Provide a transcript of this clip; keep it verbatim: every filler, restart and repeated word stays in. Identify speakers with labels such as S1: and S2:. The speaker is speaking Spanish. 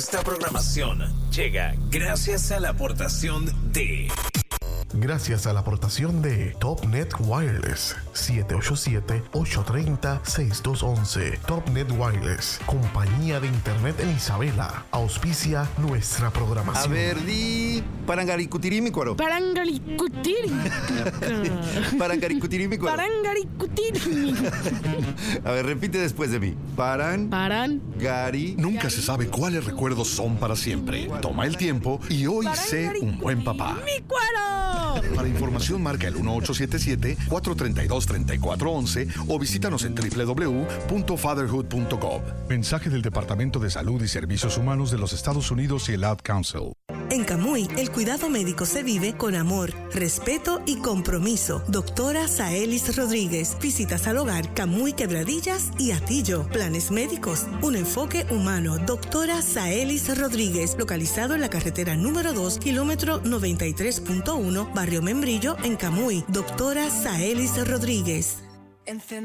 S1: Esta programación llega gracias a la aportación de...
S2: Gracias a la aportación de TopNet Wireless, siete ocho siete, ocho tres cero, seis dos uno uno. TopNet Wireless, compañía de internet en Isabela, auspicia nuestra programación.
S3: A ver, di parangaricutirimícuaro.
S4: Parangaricutiri.
S3: Parangaricutirimícuaro.
S4: Parangaricutiri.
S3: A ver, repite después de mí. Paran.
S4: Paran.
S3: Gari.
S5: Nunca se sabe cuáles recuerdos son para siempre. Toma el tiempo y hoy sé un buen papá.
S4: ¡Mi cuero!
S5: Para información marca el uno ocho siete siete, cuatro tres dos, tres cuatro uno uno o visítanos en doble u doble u doble u punto fatherhood punto gov. Mensaje del Departamento de Salud y Servicios Humanos de los Estados Unidos y el Ad Council.
S6: En Camuy, el cuidado médico se vive con amor, respeto y compromiso. Doctora Saelis Rodríguez. Visitas al hogar Camuy, Quebradillas y Atillo. Planes médicos. Un enfoque humano. Doctora Saelis Rodríguez. Localizado en la carretera número dos, kilómetro noventa y tres punto uno, Barrio Membrillo, en Camuy. Doctora Saelis Rodríguez.